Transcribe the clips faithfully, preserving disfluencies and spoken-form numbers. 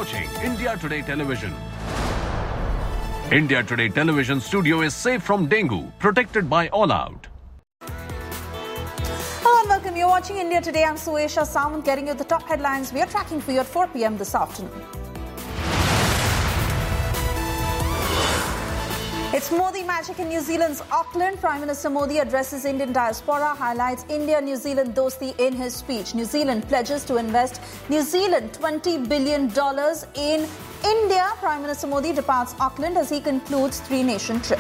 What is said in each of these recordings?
watching India Today Television. India Today Television studio is safe from dengue, protected by All Out. Hello and welcome. You're watching India Today. I'm Suesha Samant, getting you the top headlines we are tracking for you at four p.m. this afternoon. It's Modi magic in New Zealand's Auckland. Prime Minister Modi addresses Indian diaspora, highlights India-New Zealand dosti in his speech. New Zealand pledges to invest New Zealand twenty billion dollars in India. Prime Minister Modi departs Auckland as he concludes three-nation trip.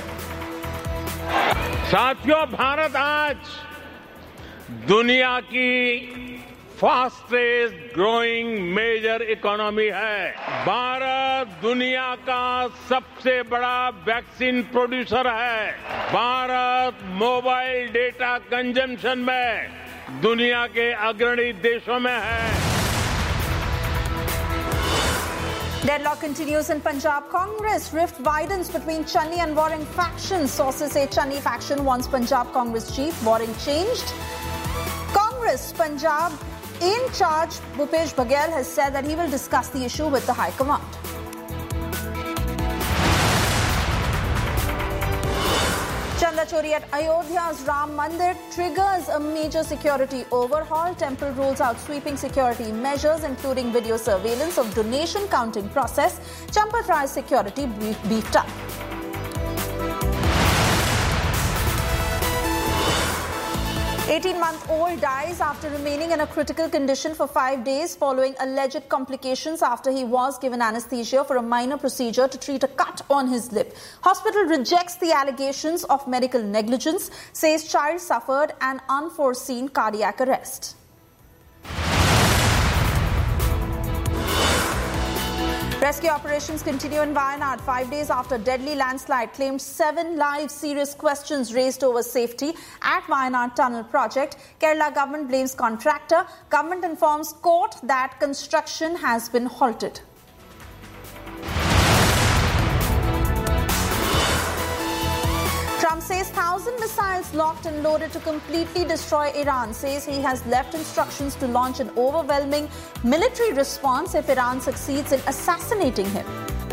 साथियों, भारत आज दुनिया की fastest growing major economy है. भारत दुनिया का सबसे बड़ा vaccine producer है. भारत मोबाइल डेटा कंजम्पशन में दुनिया के अग्रणी देशों में है. Deadlock continues in Punjab Congress. Rift widens between Channi and warring factions. Sources say Channi faction wants Punjab Congress chief. Warring changed. Congress Punjab in charge, Bhupesh Baghel, has said that he will discuss the issue with the High Command. Chanda chori at Ayodhya's Ram Mandir triggers a major security overhaul. Temple rolls out sweeping security measures, including video surveillance of donation counting process. Champa tries security beefed up. eighteen-month-old dies after remaining in a critical condition for five days following alleged complications after he was given anesthesia for a minor procedure to treat a cut on his lip. Hospital rejects the allegations of medical negligence, says child suffered an unforeseen cardiac arrest. Rescue operations continue in Wayanad. Five days after deadly landslide claimed seven lives, serious questions raised over safety at Wayanad Tunnel project. Kerala government blames contractor. Government informs court that construction has been halted. Trump says thousand missiles locked and loaded to completely destroy Iran. Says he has left instructions to launch an overwhelming military response if Iran succeeds in assassinating him.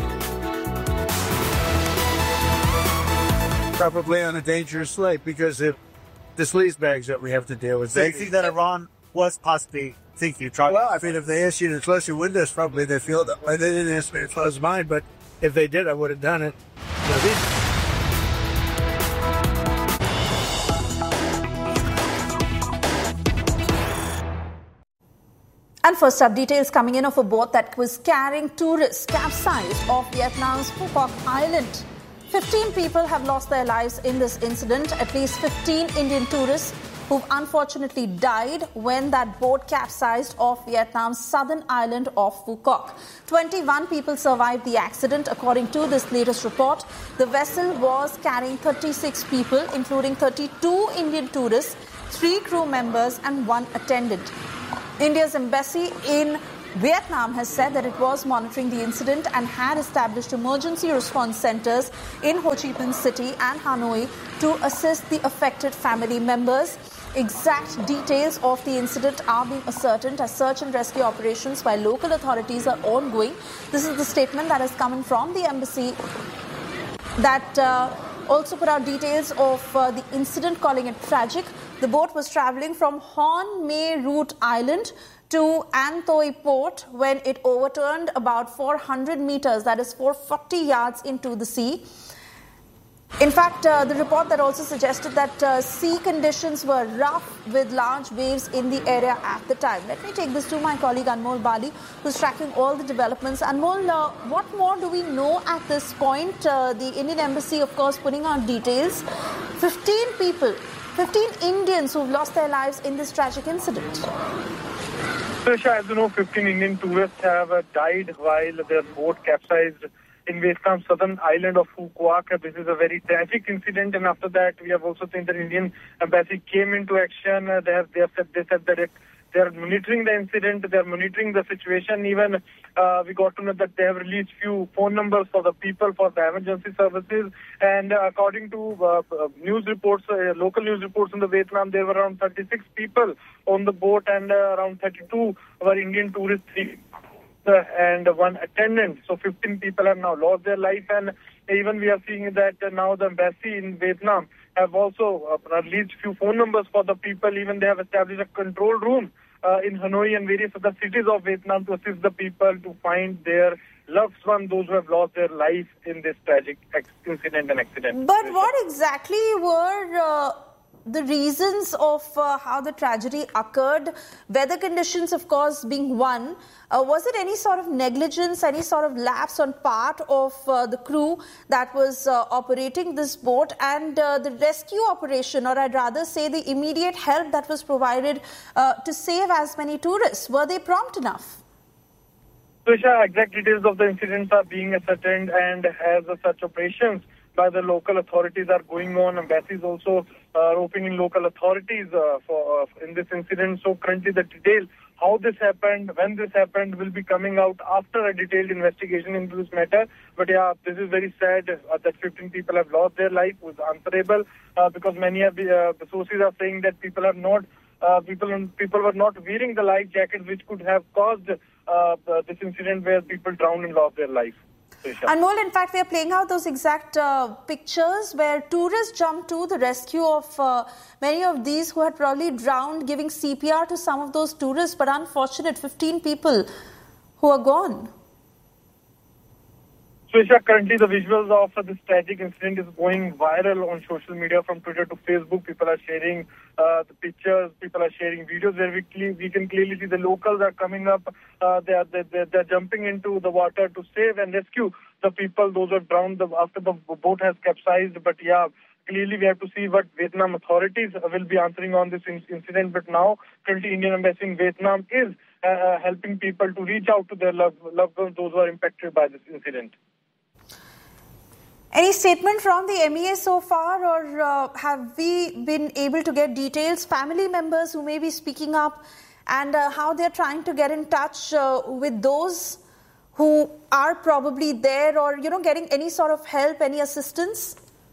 Probably on a dangerous slate because of the sleaze bags that we have to deal with. So you think that Iran was possibly thinking of trying? Well, I mean, if they asked you to close your windows, probably they feel that way. They didn't ask me to close mine, but if they did, I would have done it. So these And first up, details coming in of a boat that was carrying tourists capsized off Vietnam's Phu Quoc Island. fifteen people have lost their lives in this incident. At least fifteen Indian tourists who've unfortunately died when that boat capsized off Vietnam's southern island of Phu Quoc. twenty-one people survived the accident, according to this latest report. The vessel was carrying thirty-six people, including thirty-two Indian tourists, three crew members and one attendant. India's embassy in Vietnam has said that it was monitoring the incident and had established emergency response centers in Ho Chi Minh City and Hanoi to assist the affected family members. Exact details of the incident are being ascertained as search and rescue operations by local authorities are ongoing. This is the statement that has come in from the embassy that uh, also put out details of uh, the incident, calling it tragic. The boat was travelling from Hon Mae Root Island to An Thoi Port when it overturned about four hundred meters, that is four hundred forty yards into the sea. In fact, uh, the report that also suggested that uh, sea conditions were rough with large waves in the area at the time. Let me take this to my colleague Anmol Bali, who's tracking all the developments. Anmol, uh, what more do we know at this point? Uh, the Indian Embassy, of course, putting out details. fifteen people, fifteen Indians who've lost their lives in this tragic incident. Suesha, as you know, fifteen Indian tourists have uh, died while their boat capsized in Vietnam's southern island of Phu Quoc. This is a very tragic incident, and after that, we have also seen that Indian embassy came into action. Uh, they have they have said they said that it, they are monitoring the incident, they are monitoring the situation. Even uh, we got to know that they have released few phone numbers for the people for the emergency services. And uh, according to uh, news reports, uh, local news reports in the Vietnam, there were around thirty-six people on the boat, and uh, around thirty-two were Indian tourists. uh, and one attendant. So fifteen people have now lost their life, and even we are seeing that uh, now the embassy in Vietnam have also uh, released few phone numbers for the people. Even they have established a control room uh, in Hanoi and various other cities of Vietnam to assist the people to find their loved ones, those who have lost their life in this tragic incident and accident. But what exactly were uh, the reasons of uh, how the tragedy occurred? Weather conditions, of course, being one. Uh, was it any sort of negligence, any sort of lapse on part of uh, the crew that was uh, operating this boat, and uh, the rescue operation, or I'd rather say the immediate help that was provided uh, to save as many tourists? Were they prompt enough? Swisha, exact details of the incidents are being ascertained, and as such operations by the local authorities are going on. Embassies also uh, roping in local authorities uh, for uh, in this incident. So currently the detail how this happened, when this happened, will be coming out after a detailed investigation into this matter. But yeah, this is very sad uh, that fifteen people have lost their life. It was answerable uh, because many of the, uh, the sources are saying that people have not uh, people people were not wearing the life jackets, which could have caused Uh, this incident where people drowned and lost their life. Anmol, in fact, we are playing out those exact uh, pictures where tourists jumped to the rescue of uh, many of these who had probably drowned, giving C P R to some of those tourists. But unfortunate, fifteen people who are gone. Swisha, currently the visuals of uh, this tragic incident is going viral on social media, from Twitter to Facebook. People are sharing uh, the pictures, people are sharing videos where we, cle- we can clearly see the locals are coming up. Uh, they are they, they, they're jumping into the water to save and rescue the people, those who have drowned the, after the boat has capsized. But yeah, clearly we have to see what Vietnam authorities will be answering on this in- incident. But now, currently Indian Embassy in Vietnam is uh, helping people to reach out to their loved, loved ones, those who are impacted by this incident. Any statement from the M E A so far, or uh, have we been able to get details, family members who may be speaking up, and uh, how they're trying to get in touch uh, with those who are probably there, or, you know, getting any sort of help, any assistance?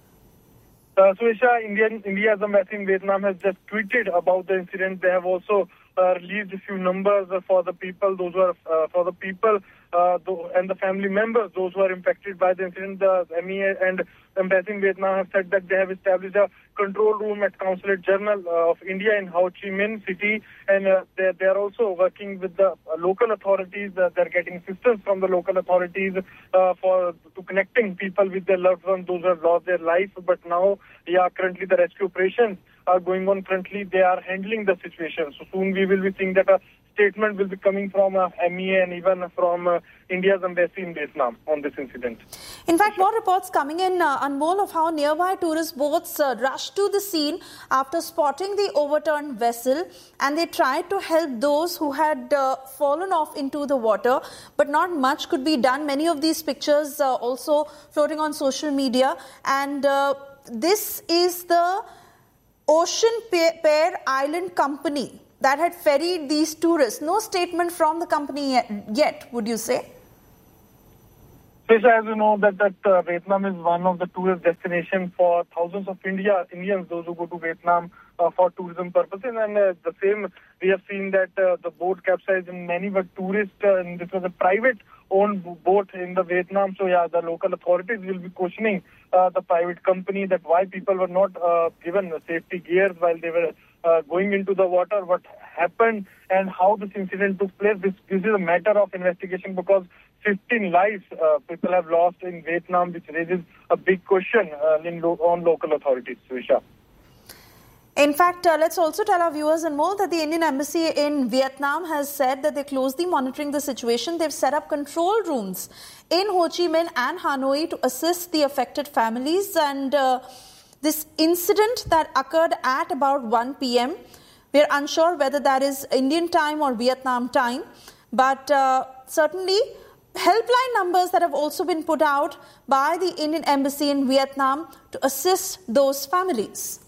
Uh, Swisha, Indian, India's embassy in Vietnam has just tweeted about the incident. They have also uh, released a few numbers uh, for the people, those who are, uh, for the people uh, and the family members, those who are impacted by the incident. The M E A and embassy in Vietnam have said that they have established a control room at Consulate General uh, of India in Ho Chi Minh City, and uh, they, they are also working with the uh, local authorities. Uh, they're getting assistance from the local authorities uh, for to connecting people with their loved ones, those who have lost their life. But now, yeah, currently the rescue operations are going on. Currently, they are handling the situation. So soon we will be seeing that a statement will be coming from uh, M E A and even from uh, India's embassy in Vietnam on this incident. In fact, more reports coming in, uh, Anmol, of how nearby tourist boats uh, rushed to the scene after spotting the overturned vessel, and they tried to help those who had uh, fallen off into the water, but not much could be done. Many of these pictures uh, also floating on social media, and uh, this is the Ocean Pair Island Company that had ferried these tourists. No statement from the company yet, yet would you say? Swisha, as you know, that, that uh, Vietnam is one of the tourist destinations for thousands of India Indians, those who go to Vietnam uh, for tourism purposes. And uh, the same, we have seen that uh, the boat capsized and many were tourists, uh, and this was a private-owned boat in the Vietnam. So, yeah, the local authorities will be questioning uh, the private company that why people were not uh, given safety gears while they were uh, going into the water, what happened and how this incident took place. This, this is a matter of investigation because fifteen lives uh, people have lost in Vietnam, which raises a big question uh, in lo- on local authorities, Swisha. In fact, uh, let's also tell our viewers and more that the Indian Embassy in Vietnam has said that they're closely monitoring the situation. They've set up control rooms in Ho Chi Minh and Hanoi to assist the affected families. And uh, this incident that occurred at about one p.m., we're unsure whether that is Indian time or Vietnam time, but uh, certainly helpline numbers that have also been put out by the Indian Embassy in Vietnam to assist those families.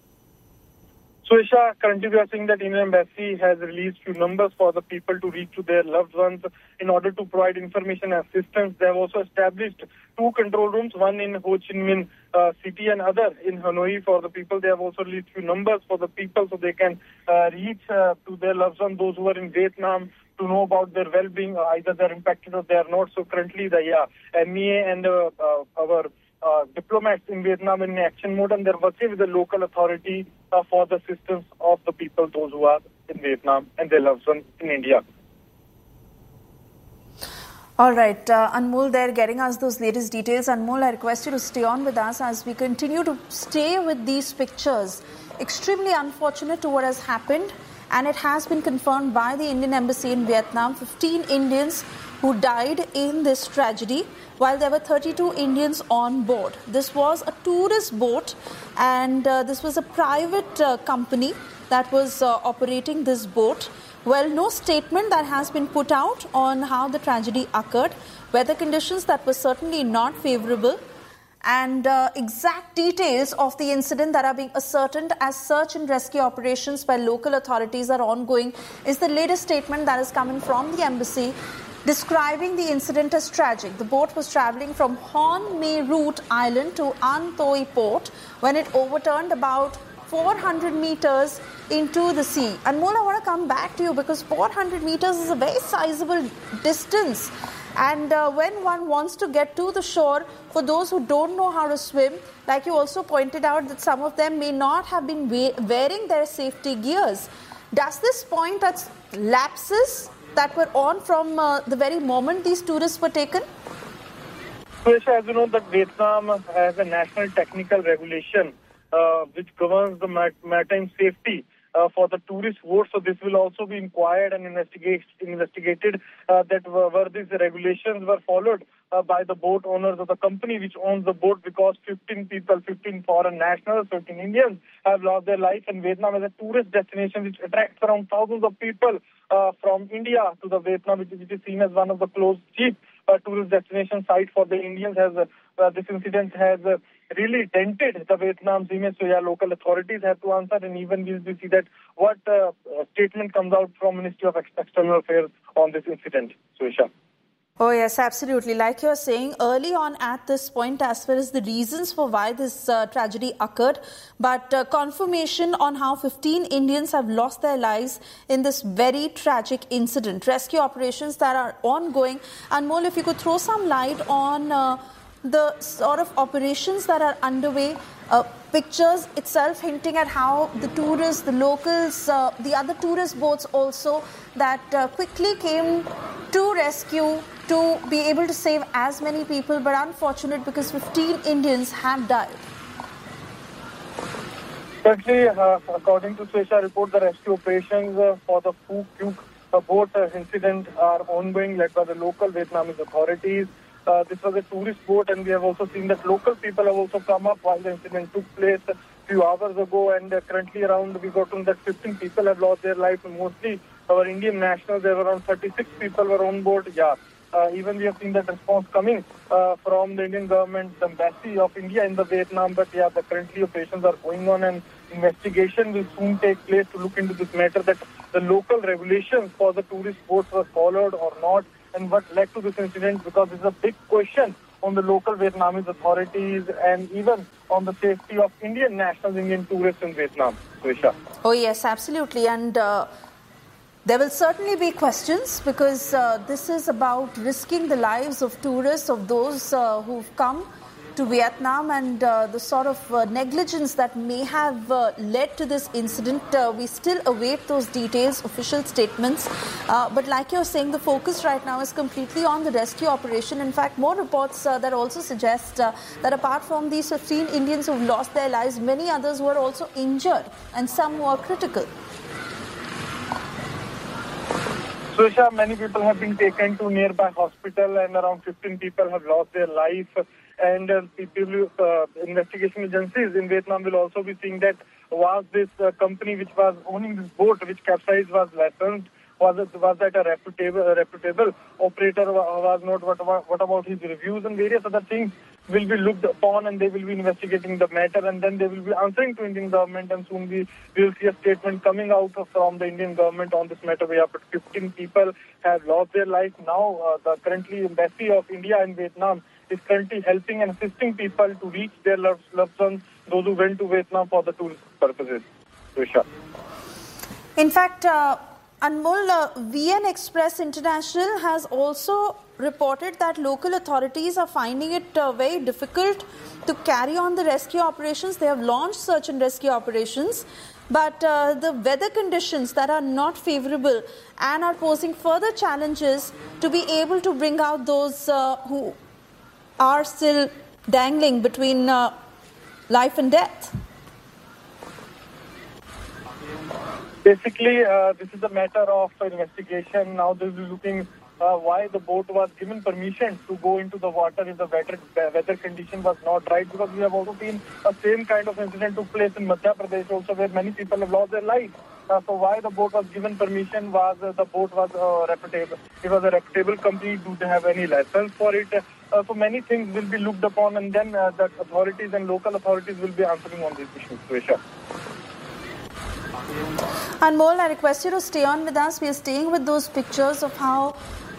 So, Isha, currently we are seeing that Indian Embassy has released few numbers for the people to reach to their loved ones in order to provide information and assistance. They have also established two control rooms, one in Ho Chi Minh uh, City and other in Hanoi for the people. They have also released few numbers for the people so they can uh, reach uh, to their loved ones, those who are in Vietnam, to know about their well-being. Uh, either they're impacted or they are not. So currently, the yeah, M E A and uh, uh, our uh, diplomats in Vietnam in action mode, and they're working with the local authority uh, for the assistance of the people, those who are in Vietnam and their loved ones in India. All right, uh, Anmol there getting us those latest details. Anmol, I request you to stay on with us as we continue to stay with these pictures. Extremely unfortunate to what has happened, and it has been confirmed by the Indian Embassy in Vietnam. fifteen Indians who died in this tragedy, while there were thirty-two Indians on board. This was a tourist boat, and uh, this was a private uh, company that was uh, operating this boat. Well, no statement that has been put out on how the tragedy occurred, weather conditions that were certainly not favourable, and uh, exact details of the incident that are being ascertained as search and rescue operations by local authorities are ongoing is the latest statement that is coming from the embassy describing the incident as tragic. The boat was travelling from Hon Mê Root Island to An Toi Port when it overturned about four hundred meters into the sea. Anmol, I want to come back to you because four hundred meters is a very sizable distance. And uh, when one wants to get to the shore, for those who don't know how to swim, like you also pointed out that some of them may not have been wearing their safety gears. Does this point at lapses that were on from uh, the very moment these tourists were taken? As you know, that Vietnam has a national technical regulation Uh, which governs the mat- maritime safety uh, for the tourist boats. So this will also be inquired and investigate- investigated uh, that were, were these regulations were followed uh, by the boat owners of the company which owns the boat, because fifteen people, fifteen foreign nationals, fifteen Indians have lost their life, and Vietnam is a tourist destination which attracts around thousands of people uh, from India to the Vietnam, which is, which is seen as one of the close chief uh, tourist destination site for the Indians. Has uh, uh, this incident has uh, really dented the Vietnam's image. So yeah, local authorities have to answer, and even we'll see that what uh, statement comes out from Ministry of Ex- External Affairs on this incident. Suisha. Oh yes, absolutely. Like you're saying, early on at this point, as far as the reasons for why this uh, tragedy occurred, but uh, confirmation on how fifteen Indians have lost their lives in this very tragic incident. Rescue operations that are ongoing. Anmol, if you could throw some light on uh, the sort of operations that are underway, uh, pictures itself hinting at how the tourists, the locals, uh, the other tourist boats also that uh, quickly came to rescue to be able to save as many people, but unfortunate because fifteen Indians have died. Actually, uh, according to Suisha report, the rescue operations uh, for the Phu Quoc uh, boat uh, incident are ongoing, led by the local Vietnamese authorities. Uh, this was a tourist boat, and we have also seen that local people have also come up while the incident took place a few hours ago, and uh, currently around, we got on that fifteen people have lost their life, and mostly our Indian nationals. There were around thirty-six people were on board. Yeah, uh, even we have seen that response coming uh, from the Indian government, the embassy of India in the Vietnam, but yeah, the currently operations are going on, and investigation will soon take place to look into this matter, that the local regulations for the tourist boats were followed or not, and what led to this incident, because this is a big question on the local Vietnamese authorities and even on the safety of Indian nationals, Indian tourists in Vietnam. Suisha. Oh yes, absolutely. And uh, there will certainly be questions, because uh, this is about risking the lives of tourists, of those uh, who've come to Vietnam, and uh, the sort of uh, negligence that may have uh, led to this incident. Uh, we still await those details, official statements. Uh, but like you're saying, the focus right now is completely on the rescue operation. In fact, more reports uh, that also suggest uh, that apart from these fifteen Indians who've lost their lives, many others were also injured, and some were critical. Suisha, many people have been taken to nearby hospital, and around fifteen people have lost their life. And uh, people, uh, investigation agencies in Vietnam will also be seeing that was this uh, company which was owning this boat, which capsized, was licensed, was it, was that a reputable, a reputable operator, was not, what about, what about his reviews, and various other things will be looked upon, and they will be investigating the matter, and then they will be answering to Indian government, and soon we will see a statement coming out from the Indian government on this matter. We have fifteen people have lost their life. Now uh, the currently embassy of India in Vietnam is currently helping and assisting people to reach their loved, loved ones, those who went to Vietnam for the tourist purposes. Suisha. In fact, uh, Anmol, uh, V N Express International has also reported that local authorities are finding it uh, very difficult to carry on the rescue operations. They have launched search and rescue operations, but uh, the weather conditions that are not favorable and are posing further challenges to be able to bring out those uh, who are still dangling between uh, life and death. Basically, uh, this is a matter of investigation. Now this is looking uh, why the boat was given permission to go into the water if the weather, weather condition was not right, because we have also seen a same kind of incident took place in Madhya Pradesh also, where many people have lost their lives. Uh, so why the boat was given permission was uh, the boat was uh, reputable. It was a reputable company. Do they have any license for it? Uh, so many things will be looked upon, and then uh, the authorities and local authorities will be answering on these issues. Suesha. Anmol, I request you to stay on with us. We are staying with those pictures of how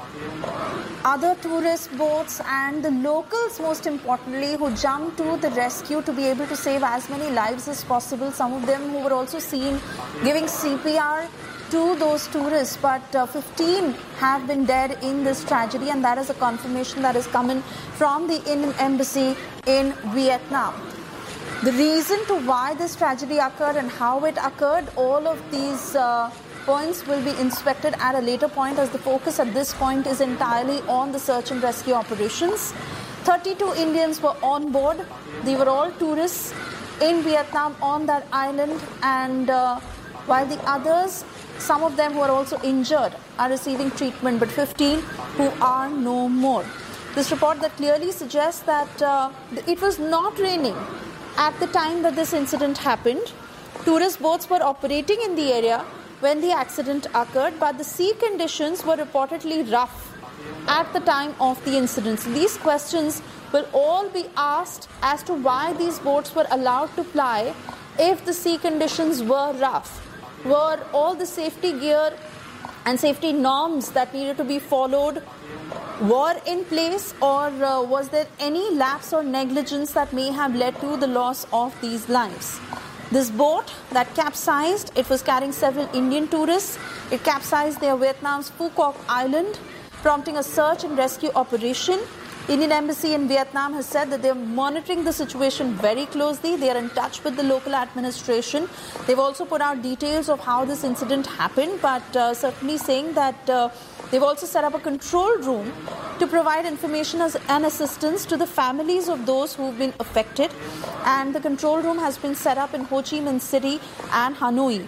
other tourist boats and the locals, most importantly, who jumped to the rescue to be able to save as many lives as possible. Some of them who were also seen giving C P R to those tourists, but uh, fifteen have been dead in this tragedy, and that is a confirmation that is coming from the Indian Embassy in Vietnam. The reason to why this tragedy occurred and how it occurred, all of these uh, points will be inspected at a later point, as the focus at this point is entirely on the search and rescue operations. thirty-two Indians were on board. They were all tourists in Vietnam on that island, and uh, while the others, some of them who are also injured, are receiving treatment, but fifteen who are no more. This report that clearly suggests that uh, it was not raining at the time that this incident happened. Tourist boats were operating in the area when the accident occurred, but the sea conditions were reportedly rough at the time of the incident. So these questions will all be asked as to why these boats were allowed to ply if the sea conditions were rough. Were all the safety gear and safety norms that needed to be followed were in place, or uh, was there any lapse or negligence that may have led to the loss of these lives? This boat that capsized, it was carrying several Indian tourists. It capsized near Vietnam's Phu Quoc Island, prompting a search and rescue operation. Indian Embassy in Vietnam has said that they are monitoring the situation very closely. They are in touch with the local administration. They've also put out details of how this incident happened, but uh, certainly saying that uh, they've also set up a control room to provide information as, and assistance to the families of those who've been affected. And the control room has been set up in Ho Chi Minh City and Hanoi.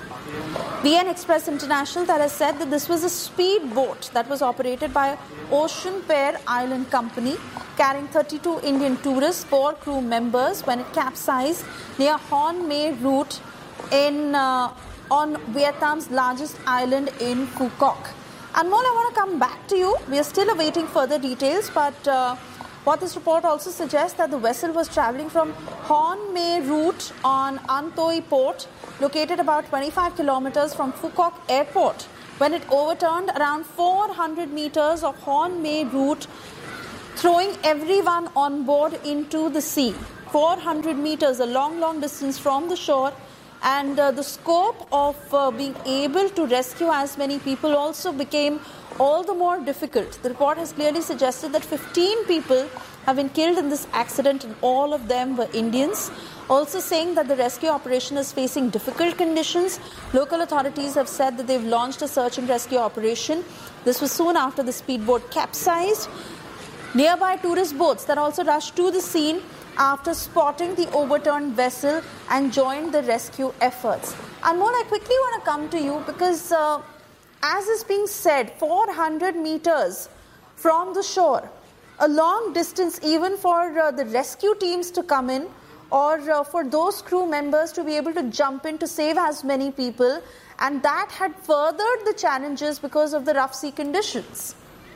V N Express International that has said that this was a speedboat that was operated by Ocean Pair Island Company, carrying thirty-two Indian tourists, four crew members, when it capsized near Hon Mae route in uh, on Vietnam's largest island in Phu Quoc. Anmol, I want to come back to you. We are still awaiting further details, but uh, what this report also suggests that the vessel was travelling from Hon Mae route on An Toi port, located about twenty-five kilometers from Phu Quoc airport, when it overturned around four hundred meters of Hon Mae route, throwing everyone on board into the sea. four hundred meters, a long, long distance from the shore. And uh, the scope of uh, being able to rescue as many people also became all the more difficult. The report has clearly suggested that fifteen people have been killed in this accident, and all of them were Indians. Also saying that the rescue operation is facing difficult conditions. Local authorities have said that they've launched a search and rescue operation. This was soon after the speedboat capsized. Nearby tourist boats that also rushed to the scene after spotting the overturned vessel and joined the rescue efforts. Anmol, I quickly want to come to you because uh, as is being said, four hundred meters from the shore, a long distance even for uh, the rescue teams to come in, or uh, for those crew members to be able to jump in to save as many people, and that had furthered the challenges because of the rough sea conditions.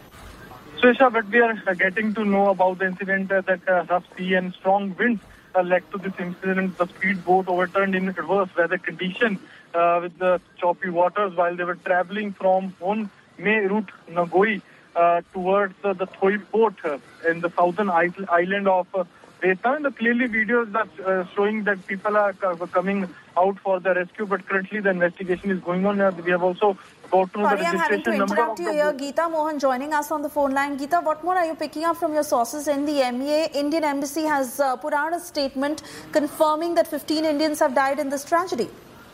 Suesha, but we are getting to know about the incident uh, that uh, rough sea and strong winds uh, led to this incident. The speedboat overturned in adverse weather condition uh, with the choppy waters while they were traveling from Hon Mae route Nagoi uh, towards uh, the Thoi port uh, in the southern island of uh, Vietnam. The clearly videos that uh, showing that people are uh, coming out for the rescue, but currently the investigation is going on. Uh, we have also go through Sorry, the I'm having to registration number interrupt of you the here. boat. Geeta Mohan joining us on the phone line. Geeta, what more are you picking up from your sources in the M E A? Indian Embassy has uh, put out a statement confirming that fifteen Indians have died in this tragedy.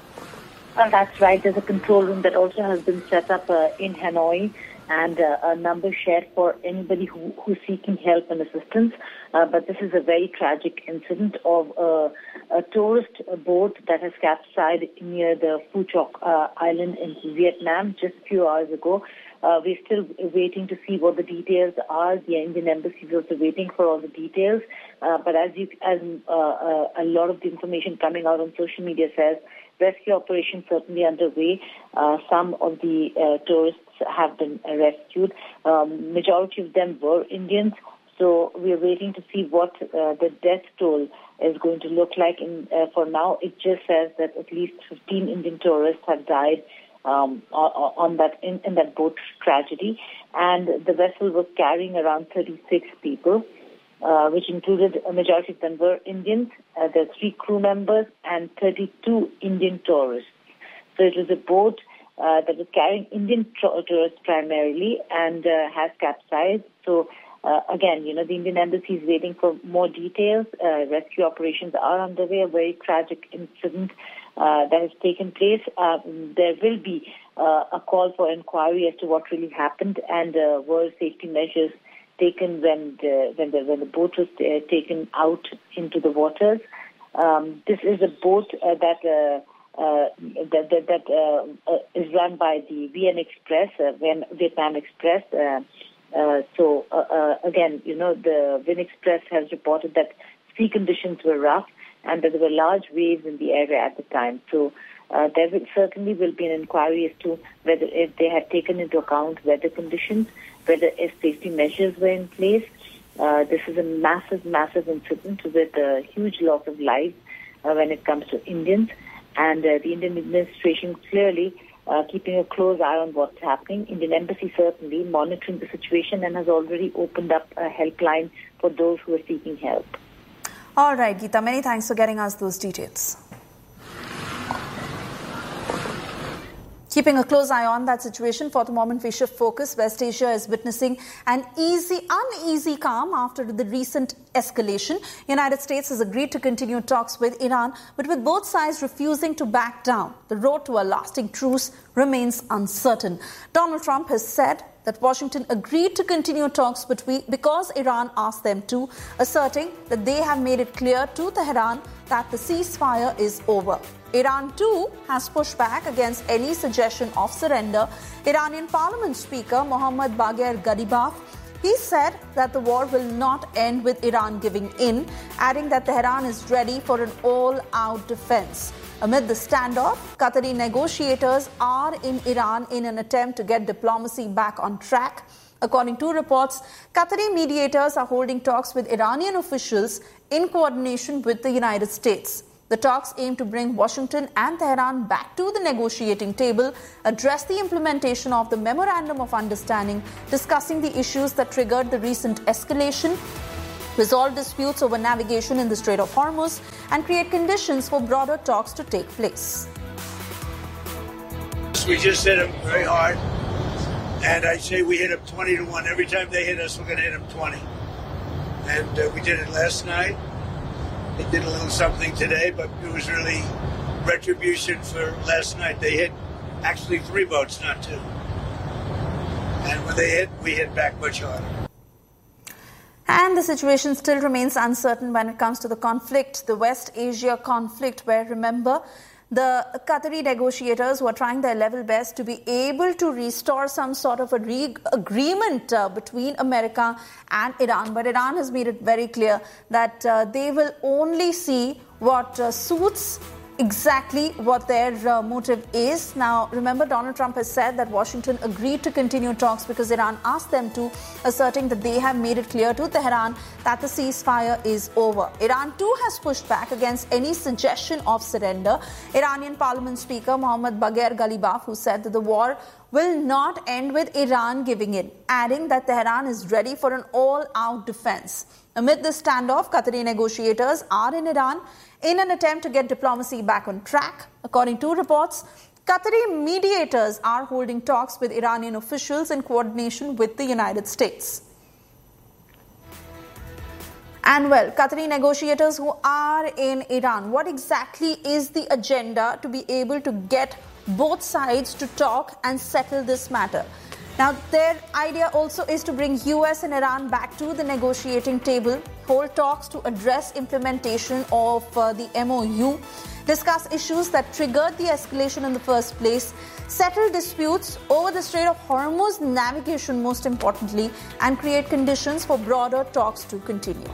Well, that's right. There's a control room that also has been set up uh, in Hanoi, and uh, a number shared for anybody who, who's seeking help and assistance. Uh, but this is a very tragic incident of uh, a tourist boat that has capsized near the Phu Choc uh, island in Vietnam just a few hours ago. Uh, we're still waiting to see what the details are. The Indian Embassy is also waiting for all the details. Uh, but as you, as uh, uh, a lot of the information coming out on social media says, rescue operation certainly underway. Uh, some of the uh, tourists have been uh, rescued. Um, majority of them were Indians. So we are waiting to see what uh, the death toll is going to look like. In, uh, for now, it just says that at least fifteen Indian tourists have died um, on, on that in, in that boat tragedy, and the vessel was carrying around thirty-six people, uh, which included a majority of them were Indians. Uh, there are three crew members and thirty-two Indian tourists. So it was a boat uh, that was carrying Indian tourists primarily and uh, has capsized. So Uh, again, you know, the Indian Embassy is waiting for more details. Uh, rescue operations are underway. A very tragic incident uh, that has taken place. Uh, there will be uh, a call for inquiry as to what really happened, and uh, were safety measures taken when the, when the, when the boat was uh, taken out into the waters. Um, this is a boat uh, that uh, uh, that, that, that uh, uh, is run by the V N Express, uh, Vietnam Express. Uh, Uh, so, uh, uh, again, you know, the Vin Express has reported that sea conditions were rough and that there were large waves in the area at the time. So uh, there will, certainly will be an inquiry as to whether if they had taken into account weather conditions, whether if safety measures were in place. Uh, this is a massive, massive incident with a huge loss of life uh, when it comes to Indians. And uh, the Indian administration clearly Uh, keeping a close eye on what's happening. Indian Embassy certainly monitoring the situation and has already opened up a helpline for those who are seeking help. All right, Geeta, many thanks for getting us those details. Keeping a close eye on that situation, for the moment we shift focus. West Asia is witnessing an easy, uneasy calm after the recent escalation. United States has agreed to continue talks with Iran, but with both sides refusing to back down, the road to a lasting truce remains uncertain. Donald Trump has said that Washington agreed to continue talks between, because Iran asked them to, asserting that they have made it clear to Tehran that the ceasefire is over. Iran too has pushed back against any suggestion of surrender. Iranian Parliament Speaker Mohammad Bagher Ghalibaf, he said that the war will not end with Iran giving in, adding that Tehran is ready for an all-out defense. Amid the standoff, Qatari negotiators are in Iran in an attempt to get diplomacy back on track. According to reports, Qatari mediators are holding talks with Iranian officials in coordination with the United States. The talks aim to bring Washington and Tehran back to the negotiating table, address the implementation of the Memorandum of Understanding, discussing the issues that triggered the recent escalation, resolve disputes over navigation in the Strait of Hormuz, and create conditions for broader talks to take place. We just hit them very hard, and I say we hit them twenty to one. Every time they hit us, we're going to hit them twenty. And uh, we did it last night. They did a little something today, but it was really retribution for last night. They hit actually three boats, not two. And when they hit, we hit back much harder. And the situation still remains uncertain when it comes to the conflict, the West Asia conflict, where, remember, the Qatari negotiators were trying their level best to be able to restore some sort of a re- agreement uh, between America and Iran. But Iran has made it very clear that uh, they will only see what uh, suits exactly what their uh, motive is. Now, remember, Donald Trump has said that Washington agreed to continue talks because Iran asked them to, asserting that they have made it clear to Tehran that the ceasefire is over. Iran too has pushed back against any suggestion of surrender. Iranian Parliament Speaker Mohammad Bagher Ghalibaf, who said that the war will not end with Iran giving in, adding that Tehran is ready for an all-out defense. Amid this standoff, Qatari negotiators are in Iran in an attempt to get diplomacy back on track. According to reports, Qatari mediators are holding talks with Iranian officials in coordination with the United States. And well, Qatari negotiators who are in Iran, what exactly is the agenda to be able to get both sides to talk and settle this matter? Now, their idea also is to bring U S and Iran back to the negotiating table, hold talks to address implementation of uh, the M O U, discuss issues that triggered the escalation in the first place, settle disputes over the Strait of Hormuz navigation most importantly, and create conditions for broader talks to continue.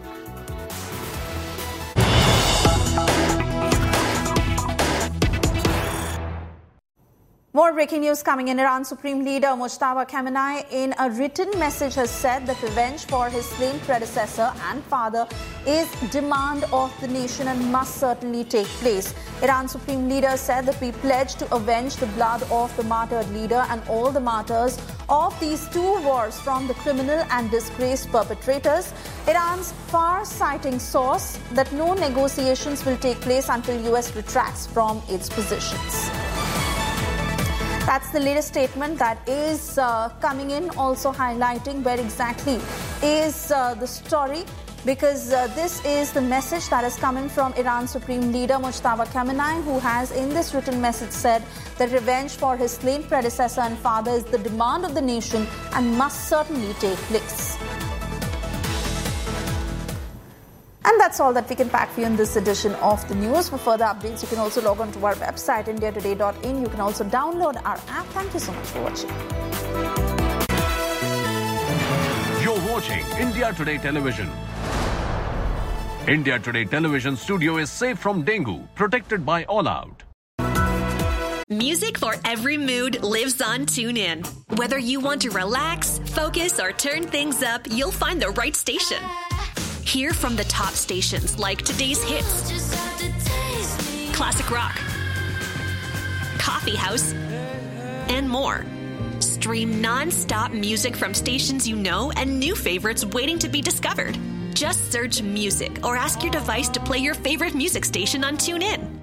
More breaking news coming in. Iran Supreme Leader Mojtaba Khamenei in a written message has said that revenge for his slain predecessor and father is demand of the nation and must certainly take place. Iran Supreme Leader said that we pledge to avenge the blood of the martyred leader and all the martyrs of these two wars from the criminal and disgraced perpetrators. Iran's far-sighting source that no negotiations will take place until U S retracts from its positions. That's the latest statement that is uh, coming in, also highlighting where exactly is uh, the story, because uh, this is the message that is coming from Iran Supreme Leader Mojtaba Khamenei, who has in this written message said that revenge for his slain predecessor and father is the demand of the nation and must certainly take place. And that's all that we can pack for you in this edition of the news. For further updates, you can also log on to our website, india today dot in. You can also download our app. Thank you so much for watching. You're watching India Today Television. India Today Television studio is safe from dengue, protected by All Out. Music for every mood lives on TuneIn. Whether you want to relax, focus, or turn things up, you'll find the right station. Hear from the top stations like Today's Hits, Classic Rock, Coffee House, and more. Stream non-stop music from stations you know and new favorites waiting to be discovered. Just search music or ask your device to play your favorite music station on TuneIn.